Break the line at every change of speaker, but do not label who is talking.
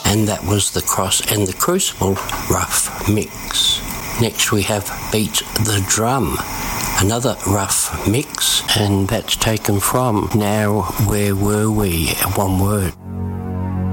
and that was The Cross and the Crucible rough mix. Next we have Beat the Drum, another rough mix, and that's taken from Now Where Were We? One word.